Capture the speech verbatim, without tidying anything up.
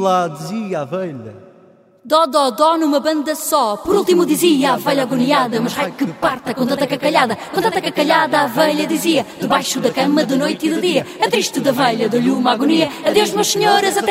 lá, dizia a velha. Dó, dó, dó numa banda só. Por último dizia a velha agoniada: mas raio que parta com tanta cacalhada. Com tanta cacalhada a velha dizia: debaixo da cama de noite e de dia. A triste da velha deu-lhe uma agonia. Adeus, meus senhores, até